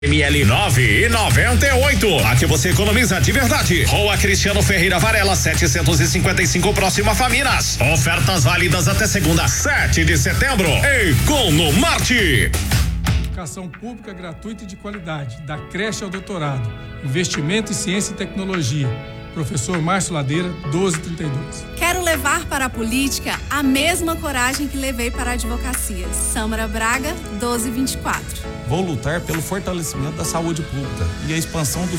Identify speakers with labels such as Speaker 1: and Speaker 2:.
Speaker 1: ml 9,98. Aqui você economiza de verdade. Rua Cristiano Ferreira Varela 755, próximo a Faminas. Ofertas válidas até segunda, 7 de setembro. Economarte.
Speaker 2: Educação pública gratuita e de qualidade, da creche ao doutorado. Investimento em ciência e tecnologia. Professor Márcio Ladeira, 1232.
Speaker 3: Quero levar para a política a mesma coragem que levei para a advocacia. Sâmara Braga, 1224.
Speaker 4: Vou lutar pelo fortalecimento da saúde pública e a expansão do